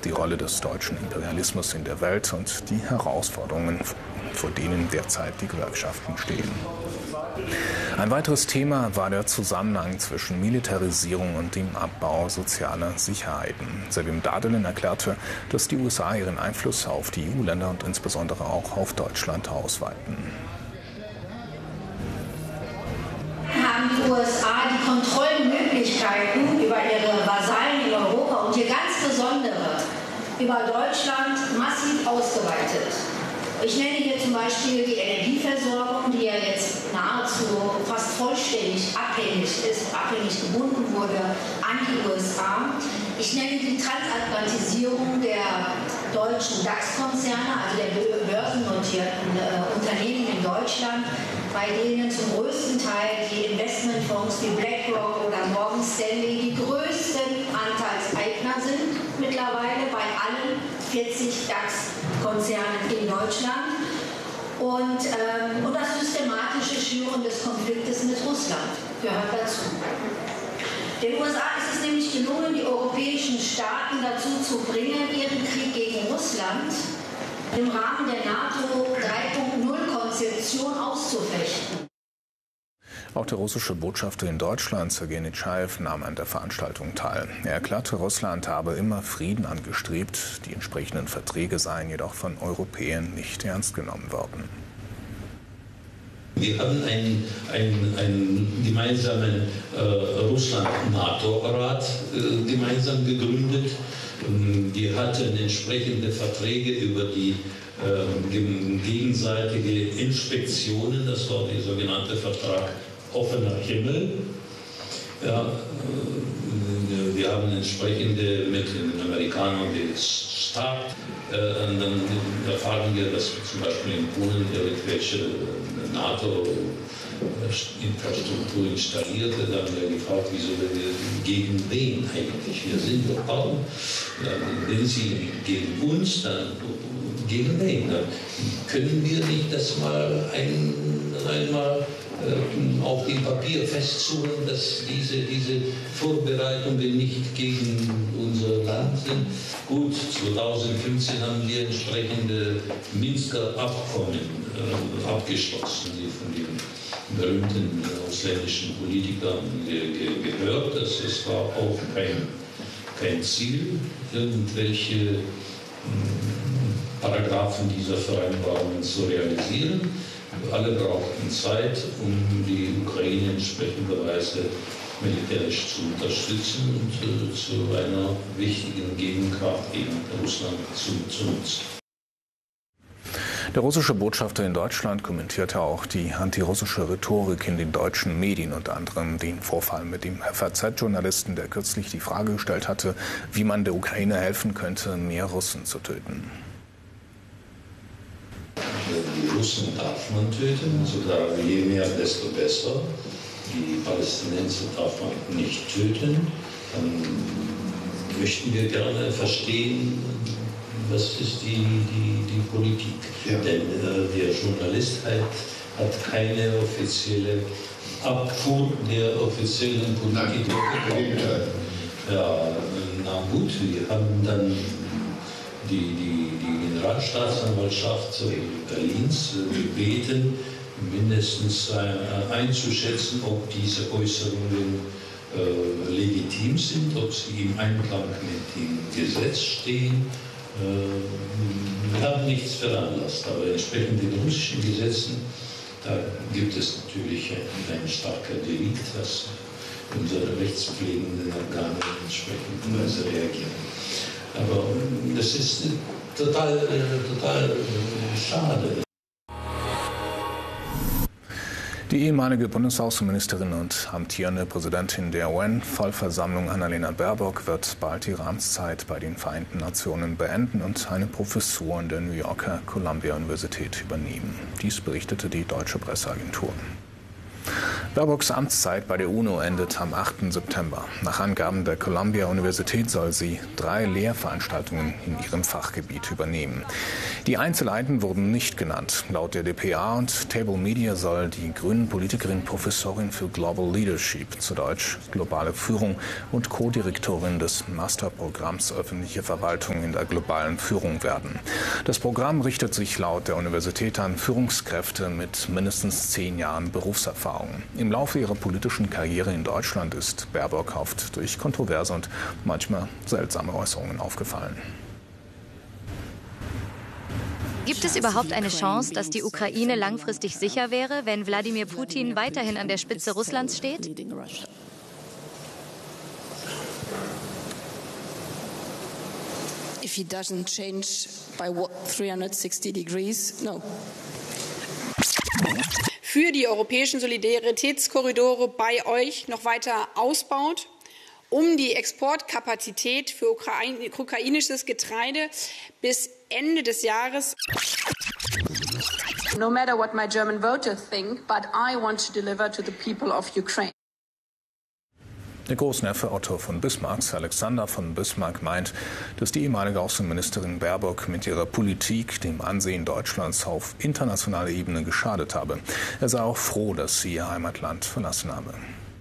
die Rolle des deutschen Imperialismus in der Welt und die Herausforderungen, vor denen derzeit die Gewerkschaften stehen. Ein weiteres Thema war der Zusammenhang zwischen Militarisierung und dem Abbau sozialer Sicherheiten. Sevim Dağdelen erklärte, dass die USA ihren Einfluss auf die EU-Länder und insbesondere auch auf Deutschland ausweiten. Haben die USA die Kontrollmöglichkeiten über ihre Vasallen in Europa und hier ganz besondere über Deutschland massiv ausgeweitet. Ich nenne hier zum Beispiel die Energieversorgung, die ja jetzt nahezu fast vollständig abhängig gebunden wurde an die USA. Ich nenne die Transatlantisierung der deutschen DAX-Konzerne, also der börsennotierten Unternehmen in Deutschland, bei denen zum größten Teil die Investmentfonds wie BlackRock oder Morgan Stanley die größten Anteilseigner sind mittlerweile bei allen 40 DAX-Konzernen in Deutschland und das systematische Schüren des Konfliktes mit Russland gehört dazu. Den USA ist es nämlich gelungen, die europäischen Staaten dazu zu bringen, ihren Krieg gegen Russland im Rahmen der NATO 3.0-Konzeption auszufechten. Auch der russische Botschafter in Deutschland, Sergei Netschajew, nahm an der Veranstaltung teil. Er erklärte, Russland habe immer Frieden angestrebt, die entsprechenden Verträge seien jedoch von Europäern nicht ernst genommen worden. Wir haben einen gemeinsamen Russland-NATO-Rat gemeinsam gegründet. Wir hatten entsprechende Verträge über die gegenseitige Inspektionen, das war der sogenannte Vertrag Offener Himmel. Ja, wir haben entsprechende mit den Amerikanern gestartet. Dann erfahren wir, dass zum Beispiel in Polen irgendwelche NATO-Infrastruktur installiert wird. Da haben wir gefragt, wieso wir gegen wen eigentlich? Wir sind doch kaum. Wenn Sie gegen uns, dann gegen wen? Dann können wir nicht das mal einmal auf dem Papier festzurren, dass diese Vorbereitungen nicht gegen unser Land sind. Gut, 2015 haben wir entsprechende Minsker Abkommen abgeschlossen, die von den berühmten ausländischen Politikern gehört. Es war auch kein Ziel, irgendwelche Paragraphen dieser Vereinbarungen zu realisieren. Alle brauchten Zeit, um die Ukraine entsprechenderweise militärisch zu unterstützen und zu einer wichtigen Gegenkraft gegen Russland zu nutzen. Der russische Botschafter in Deutschland kommentierte auch die antirussische Rhetorik in den deutschen Medien, unter anderem den Vorfall mit dem FAZ-Journalisten, der kürzlich die Frage gestellt hatte, wie man der Ukraine helfen könnte, mehr Russen zu töten. Die Russen darf man töten, sogar je mehr, desto besser. Die Palästinenser darf man nicht töten. Dann möchten wir gerne verstehen, was ist die Politik. Ja. Denn der Journalist hat keine offizielle Abfuhr der offiziellen Politik. Ja, na gut, wir haben dann die Generalstaatsanwaltschaft Berlins gebeten, mindestens einzuschätzen, ob diese Äußerungen legitim sind, ob sie im Einklang mit dem Gesetz stehen. Wir haben nichts veranlasst, aber entsprechend den russischen Gesetzen, da gibt es natürlich ein starker Delikt, was unsere rechtspflegenden Organe entsprechenderweise reagieren. Aber das ist total schade. Die ehemalige Bundesaußenministerin und amtierende Präsidentin der UN-Vollversammlung Annalena Baerbock wird bald ihre Amtszeit bei den Vereinten Nationen beenden und eine Professur an der New Yorker Columbia Universität übernehmen. Dies berichtete die deutsche Presseagentur. Baerbocks Amtszeit bei der UNO endet am 8. September. Nach Angaben der Columbia-Universität soll sie 3 Lehrveranstaltungen in ihrem Fachgebiet übernehmen. Die Einzelheiten wurden nicht genannt. Laut der dpa und Table Media soll die grünen Politikerin Professorin für Global Leadership, zu Deutsch globale Führung, und Co-Direktorin des Masterprogramms Öffentliche Verwaltung in der globalen Führung werden. Das Programm richtet sich laut der Universität an Führungskräfte mit mindestens 10 Jahren Berufserfahrung. Im Laufe ihrer politischen Karriere in Deutschland ist Baerbock oft durch kontroverse und manchmal seltsame Äußerungen aufgefallen. Gibt es überhaupt eine Chance, dass die Ukraine langfristig sicher wäre, wenn Wladimir Putin weiterhin an der Spitze Russlands steht? If he doesn't change by 360 degrees, no. Für die europäischen Solidaritätskorridore bei euch noch weiter ausbaut, um die Exportkapazität für ukrainisches Getreide bis Ende des Jahres. No matter what my German voters think, but I want to deliver to the people of Ukraine. Der Großneffe Otto von Bismarcks, Alexander von Bismarck, meint, dass die ehemalige Außenministerin Baerbock mit ihrer Politik dem Ansehen Deutschlands auf internationaler Ebene geschadet habe. Er sei auch froh, dass sie ihr Heimatland verlassen habe.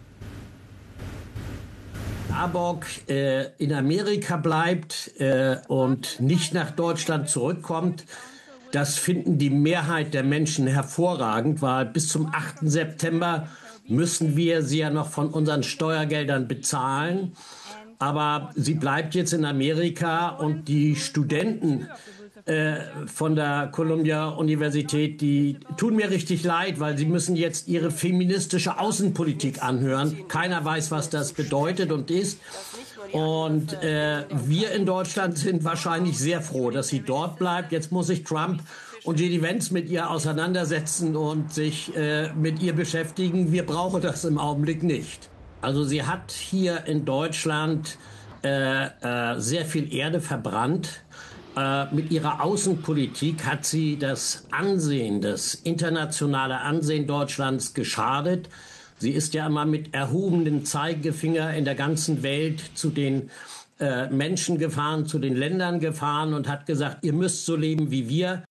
Baerbock in Amerika bleibt und nicht nach Deutschland zurückkommt, das finden die Mehrheit der Menschen hervorragend, weil bis zum 8. September müssen wir sie ja noch von unseren Steuergeldern bezahlen. Aber sie bleibt jetzt in Amerika und die Studenten von der Columbia-Universität, die tun mir richtig leid, weil sie müssen jetzt ihre feministische Außenpolitik anhören. Keiner weiß, was das bedeutet und ist. Und wir in Deutschland sind wahrscheinlich sehr froh, dass sie dort bleibt. Jetzt muss sich Trump und J.D. Vance mit ihr auseinandersetzen und sich mit ihr beschäftigen. Wir brauchen das im Augenblick nicht. Also sie hat hier in Deutschland sehr viel Erde verbrannt. Mit ihrer Außenpolitik hat sie das Ansehen, das internationale Ansehen Deutschlands geschadet. Sie ist ja immer mit erhobenem Zeigefinger in der ganzen Welt zu den Menschen gefahren, zu den Ländern gefahren und hat gesagt, ihr müsst so leben wie wir.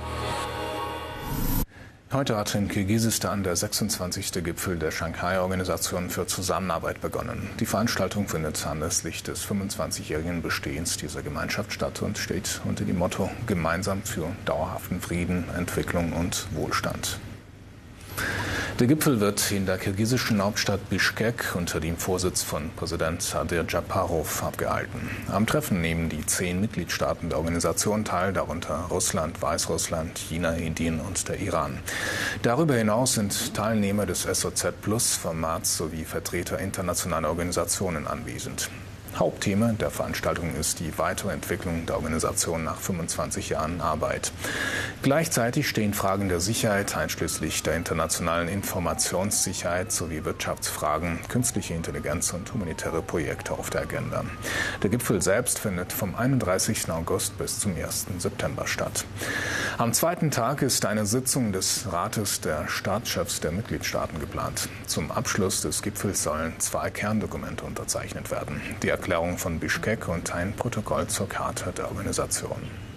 Heute hat in Kirgisistan der 26. Gipfel der Shanghai-Organisation für Zusammenarbeit begonnen. Die Veranstaltung findet anlässlich des 25-jährigen Bestehens dieser Gemeinschaft statt und steht unter dem Motto Gemeinsam für dauerhaften Frieden, Entwicklung und Wohlstand. Der Gipfel wird in der kirgisischen Hauptstadt Bischkek unter dem Vorsitz von Präsident Sadir Japarov abgehalten. Am Treffen nehmen die 10 Mitgliedstaaten der Organisation teil, darunter Russland, Weißrussland, China, Indien und der Iran. Darüber hinaus sind Teilnehmer des SOZ-Plus-Formats sowie Vertreter internationaler Organisationen anwesend. Hauptthema der Veranstaltung ist die Weiterentwicklung der Organisation nach 25 Jahren Arbeit. Gleichzeitig stehen Fragen der Sicherheit, einschließlich der internationalen Informationssicherheit sowie Wirtschaftsfragen, künstliche Intelligenz und humanitäre Projekte auf der Agenda. Der Gipfel selbst findet vom 31. August bis zum 1. September statt. Am zweiten Tag ist eine Sitzung des Rates der Staatschefs der Mitgliedstaaten geplant. Zum Abschluss des Gipfels sollen 2 Kerndokumente unterzeichnet werden. Die Erklärung von Bischkek und ein Protokoll zur Charta der Organisation.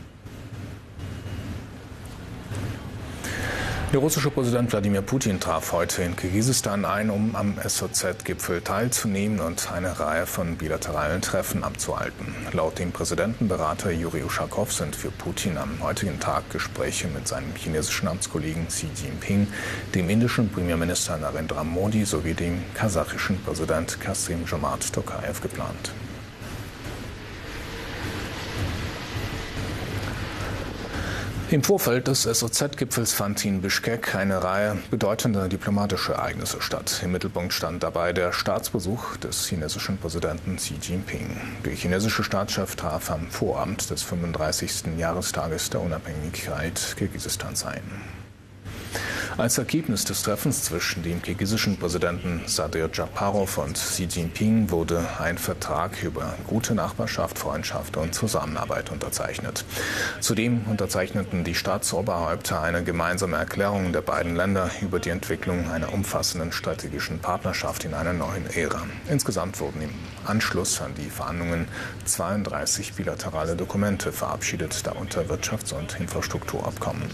Der russische Präsident Wladimir Putin traf heute in Kirgisistan ein, um am SOZ-Gipfel teilzunehmen und eine Reihe von bilateralen Treffen abzuhalten. Laut dem Präsidentenberater Juri Uschakow sind für Putin am heutigen Tag Gespräche mit seinem chinesischen Amtskollegen Xi Jinping, dem indischen Premierminister Narendra Modi sowie dem kasachischen Präsident Kassym-Jomart Tokayev geplant. Im Vorfeld des SOZ-Gipfels fand in Bischkek eine Reihe bedeutender diplomatischer Ereignisse statt. Im Mittelpunkt stand dabei der Staatsbesuch des chinesischen Präsidenten Xi Jinping. Der chinesische Staatschef traf am Vorabend des 35. Jahrestages der Unabhängigkeit Kirgisistans ein. Als Ergebnis des Treffens zwischen dem kirgisischen Präsidenten Sadir Japarov und Xi Jinping wurde ein Vertrag über gute Nachbarschaft, Freundschaft und Zusammenarbeit unterzeichnet. Zudem unterzeichneten die Staatsoberhäupter eine gemeinsame Erklärung der beiden Länder über die Entwicklung einer umfassenden strategischen Partnerschaft in einer neuen Ära. Insgesamt wurden im Anschluss an die Verhandlungen 32 bilaterale Dokumente verabschiedet, darunter Wirtschafts- und Infrastrukturabkommen.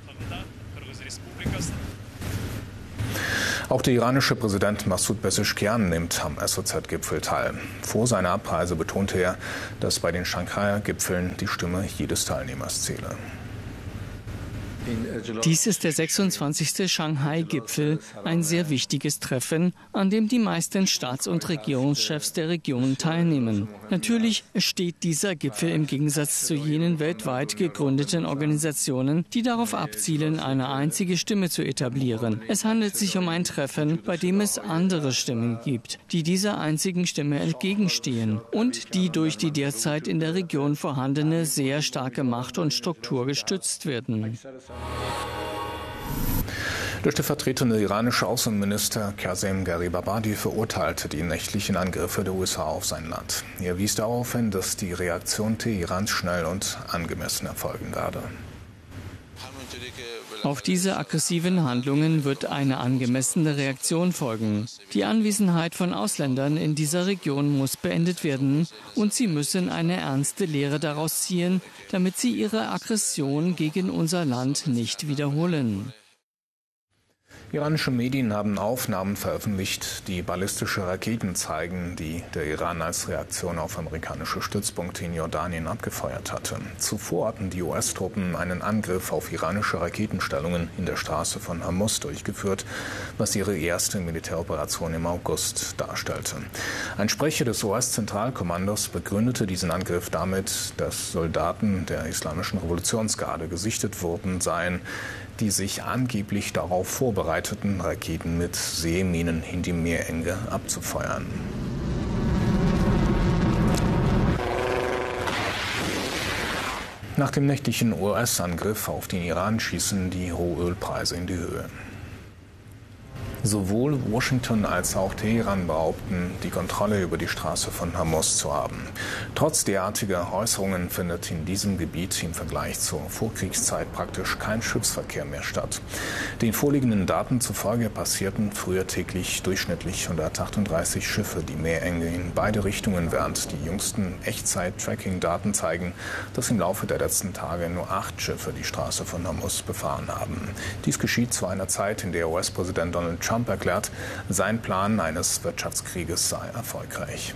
Auch der iranische Präsident Massoud Pezeshkian nimmt am SOZ-Gipfel teil. Vor seiner Abreise betonte er, dass bei den Shanghaier Gipfeln die Stimme jedes Teilnehmers zähle. Dies ist der 26. Shanghai-Gipfel, ein sehr wichtiges Treffen, an dem die meisten Staats- und Regierungschefs der Region teilnehmen. Natürlich steht dieser Gipfel im Gegensatz zu jenen weltweit gegründeten Organisationen, die darauf abzielen, eine einzige Stimme zu etablieren. Es handelt sich um ein Treffen, bei dem es andere Stimmen gibt, die dieser einzigen Stimme entgegenstehen und die durch die derzeit in der Region vorhandene sehr starke Macht und Struktur gestützt werden. Der stellvertretende iranische Außenminister Qasem Gharibabadi verurteilte die nächtlichen Angriffe der USA auf sein Land. Er wies darauf hin, dass die Reaktion Teherans schnell und angemessen erfolgen werde. Auf diese aggressiven Handlungen wird eine angemessene Reaktion folgen. Die Anwesenheit von Ausländern in dieser Region muss beendet werden und sie müssen eine ernste Lehre daraus ziehen, damit sie ihre Aggression gegen unser Land nicht wiederholen. Iranische Medien haben Aufnahmen veröffentlicht, die ballistische Raketen zeigen, die der Iran als Reaktion auf amerikanische Stützpunkte in Jordanien abgefeuert hatte. Zuvor hatten die US-Truppen einen Angriff auf iranische Raketenstellungen in der Straße von Hormuz durchgeführt, was ihre erste Militäroperation im August darstellte. Ein Sprecher des US-Zentralkommandos begründete diesen Angriff damit, dass Soldaten der Islamischen Revolutionsgarde gesichtet worden seien, die sich angeblich darauf vorbereiteten, Raketen mit Seeminen in die Meerenge abzufeuern. Nach dem nächtlichen US-Angriff auf den Iran schießen die Rohölpreise in die Höhe. Sowohl Washington als auch Teheran behaupten, die Kontrolle über die Straße von Hormuz zu haben. Trotz derartiger Äußerungen findet in diesem Gebiet im Vergleich zur Vorkriegszeit praktisch kein Schiffsverkehr mehr statt. Den vorliegenden Daten zufolge passierten früher täglich durchschnittlich 138 Schiffe die Meerenge in beide Richtungen, während die jüngsten Echtzeit-Tracking-Daten zeigen, dass im Laufe der letzten Tage nur 8 Schiffe die Straße von Hormuz befahren haben. Dies geschieht zu einer Zeit, in der US-Präsident Donald Trump erklärt, sein Plan eines Wirtschaftskrieges sei erfolgreich.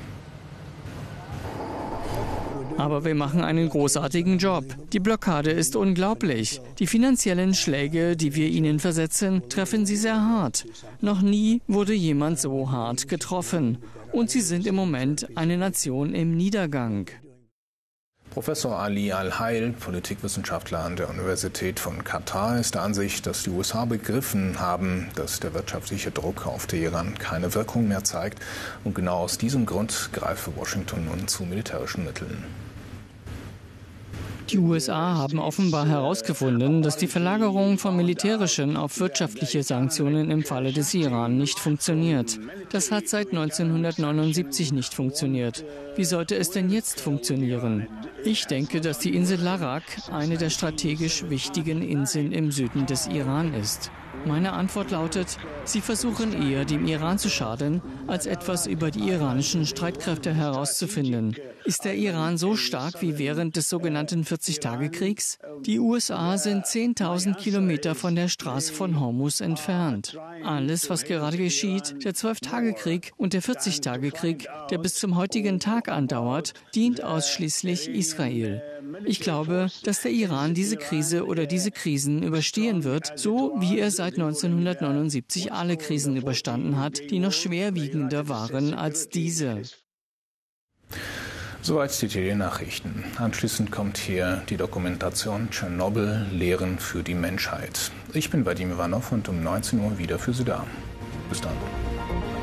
Aber wir machen einen großartigen Job. Die Blockade ist unglaublich. Die finanziellen Schläge, die wir ihnen versetzen, treffen sie sehr hart. Noch nie wurde jemand so hart getroffen. Und sie sind im Moment eine Nation im Niedergang. Professor Ali Al-Hail, Politikwissenschaftler an der Universität von Katar, ist der Ansicht, dass die USA begriffen haben, dass der wirtschaftliche Druck auf Teheran keine Wirkung mehr zeigt. Und genau aus diesem Grund greife Washington nun zu militärischen Mitteln. Die USA haben offenbar herausgefunden, dass die Verlagerung von militärischen auf wirtschaftliche Sanktionen im Falle des Iran nicht funktioniert. Das hat seit 1979 nicht funktioniert. Wie sollte es denn jetzt funktionieren? Ich denke, dass die Insel Larak eine der strategisch wichtigen Inseln im Süden des Iran ist. Meine Antwort lautet, sie versuchen eher dem Iran zu schaden, als etwas über die iranischen Streitkräfte herauszufinden. Ist der Iran so stark wie während des sogenannten 40-Tage-Kriegs? Die USA sind 10.000 Kilometer von der Straße von Hormuz entfernt. Alles, was gerade geschieht, der 12-Tage-Krieg und der 40-Tage-Krieg, der bis zum heutigen Tag andauert, dient ausschließlich Israel. Ich glaube, dass der Iran diese Krise oder diese Krisen überstehen wird, so wie er seit 1979 alle Krisen überstanden hat, die noch schwerwiegender waren als diese. Soweit die TD-Nachrichten. Anschließend kommt hier die Dokumentation Tschernobyl, Lehren für die Menschheit. Ich bin Vadim Ivanov und um 19 Uhr wieder für Sie da. Bis dann.